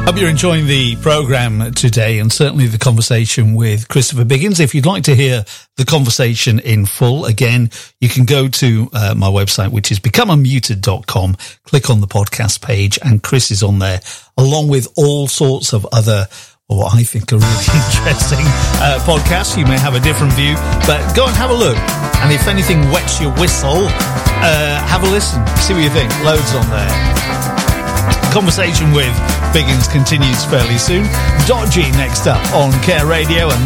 Hope you're enjoying the programme today, and certainly the conversation with Christopher Biggins. If you'd like to hear the conversation in full, again, you can go to my website, which is becomeunmuted.com, click on the podcast page, and Chris is on there, along with all sorts of other, what I think are really interesting podcasts. You may have a different view, but go and have a look. And if anything wets your whistle, have a listen, see what you think. Loads on there. Conversation with Biggins continues fairly soon. Dodgy next up on Care Radio, and